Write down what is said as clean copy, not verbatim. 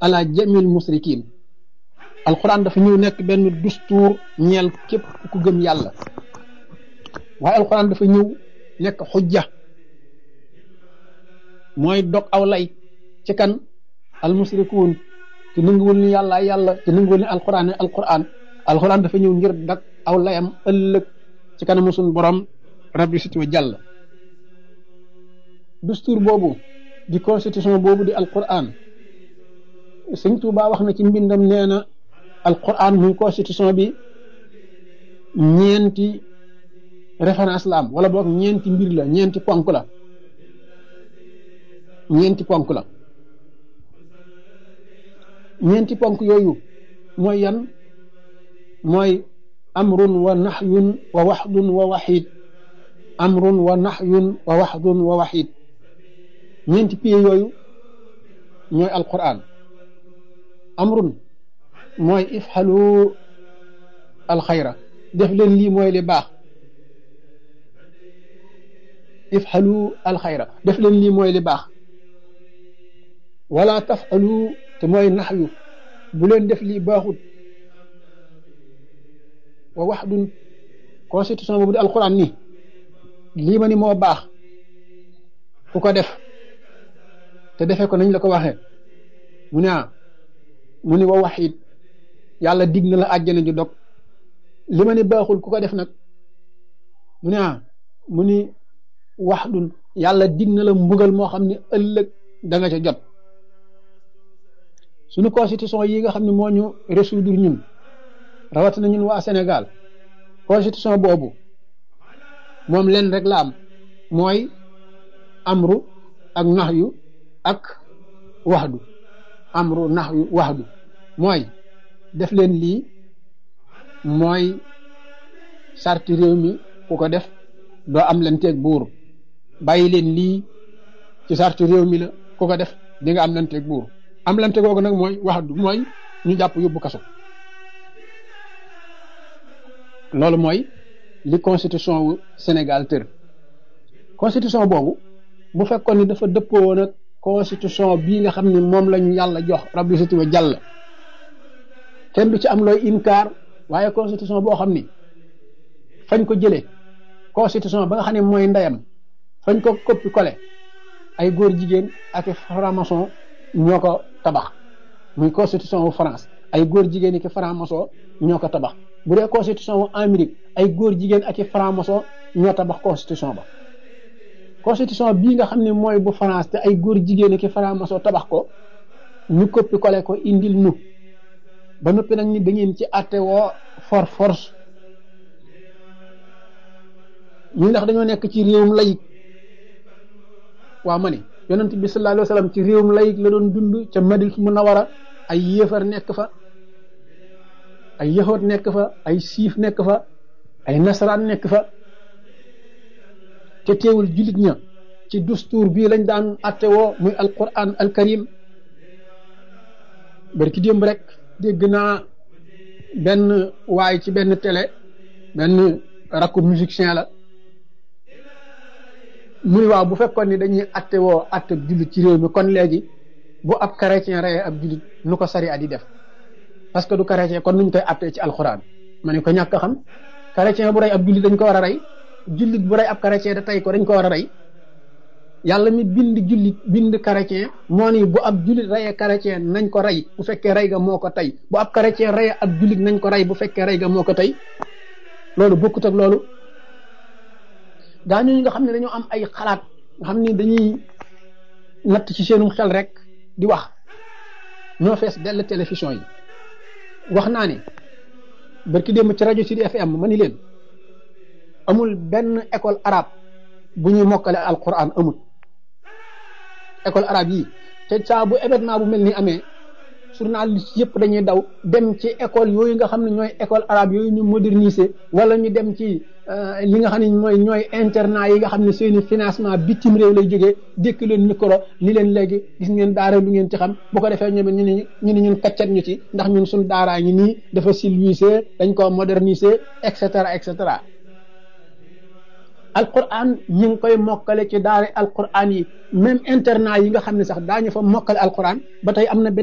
ala jamil musrikin alquran dafa ñëw nekk benn dustuur ñeel képp ku gëm yàlla waaye alquran dafa ñëw nekk xujja mooy dog aw lay ci kan al musrikuun te nanguwul ni yàlla yàlla te nanguwul ni alquran ne alquran dafa ñëw ngir dag aw layam ëllëg ci kanamu suñu borom rabbi siti wa jàll dustuur boobu di constitution boobu di alquran sëñ Tuubaa wax na ci mbindam nee na alquran muy constitution bi ñeenti référence la am wala boog ñeenti mbir la ñeenti ponk la ñeenti ponk yooyu mooy yan mooy amrun wa nahyun wa waxdun wa waxid amrun wa nahyun wa waxdun wa waxid ñeenti pieds yooyu ñooy alquran amrun mooy ifxalu alxayra def leen lii mooy li baax ifxalu alxayra def leen lii mooy li baax wala tafxalu te mooy naxyu bu leen def lii baaxut wa waxdun constitution boobu di alquran ni lii ma ni moo baax ku ko def te defee ko nañ la ko waxee mu ne mu ni wa waxit yàlla dig na la àjjana ju dog li ma ni baaxul ku ko def nag mu ne mu ni waxdun yàlla dig na la mbugal moo xam ne ëllëg da nga ca jot suñu constitution yi nga xam ne moo ñu résoudre ñun rawatina ñun waa Sénégal constitution boobu moom leen rek la am mooy amru ak naxyu ak waxdu amru naxyu waxdu mooy def leen lii mooy sarti réew mi ku ko def doo am leen teeg buur bàyyi leen lii ci sarti réew mi la ku ko def di nga am leen teeg buur am leen teeg googu nag mooy waxdu mooy ñu jàpp yóbbu kaso loolu mooy li constitution wu Sénégal tër constitution boobu bu fekkoon ni dafa dëppoo woon ak constitution bii nga xam ne moom la ñu yàlla jox rabbi siti wa jàll kenn du ci am looy inkaar waaye constitution boo xam ni fañ ko jëlee constitution ba nga xam ne mooy ndeyam fañ ko coppi collé ay góor jigéen ak franc-maçon ñoo ko tabax muy constitution wu France ay góor jigéen ak franc-maçon ñoo ko tabax bu dee constitution wu Amérique ay góor jigéen ak franc-maçon ñoo tabax constitution ba constitution bii nga xam ne mooy bu France te ay góor jigéen ak franc-maçon tabax ko ñu coppi collé ko indil nu ba noppi nag ni da ngeen ci àtte woo force ñu ndax dañoo nekk ci réewum layik waaw ma ni yonent bi sallallahu alayhi wa sallam ci réewum layik la doon dund ca Madina Munawara ay yéefar nekk fa ay yahood nekk fa ay siif nekk fa ay nasaraan nekk fa te teewul jullit ña ci dustuur bii lañ daan àtte woo muy alquran alkarim barki démb rek dégg naa benn waay ci benn télé benn rakku musicien la mu ni waaw bu fekkoon ni dañuy àtte woo àtte jullit ci réew mi kon léegi bu ab chrétien reyee ab jullit nu ko sari di def parce que du chrétien kon nuñ koy àttee ci alxuraan ma ne ko ñàkk a xam chrétien bu rey ab jullit dañ ko war a rey jullit bu rey ab chrétien da tey ko dañ ko war a rey yàlla mi bind jullit bind chrétien moo ni bu ab jullit reyee chrétien nañ ko rey bu fekkee rey ga moo ko tey bu ab chrétien reyee ab jullit nañ ko rey bu fekkee rey ga moo ko tey loolu bokkut ak loolu daañu nga xam ne dañoo am ay xalaat nga xam ne dañuy natt ci seenum xel rek di wax ñoo fees dell télévision yi wax naa ne barki démb ci rajo Sud FM ma ni leen amul benn école arabe bu ñuy mokkale alquran amul école arabe yi te saa bu événement bu mel ni amee journaliste yëpp dañuy daw dem ci école yooyu nga xam ne ñooy école arabe yooyu ñu moderniser wala ñu dem ci li nga xam ne ñooy internat yi nga xam ne seeni financement bitim réew lay jógee dékk leen micro ni leen léegi gis ngeen daara lu ngeen ci xam bu ko defee ñoom ñu ne ñun kaccat ñu ci ndax ñun suñ daaraa ngi nii dafa silvisé dañ ko moderniser et cetera et cetera alquran ñu ngi koy mokkale ci daara alquran yi même internat yi nga xam ne sax daañu fa mokkale alquran ba tey am na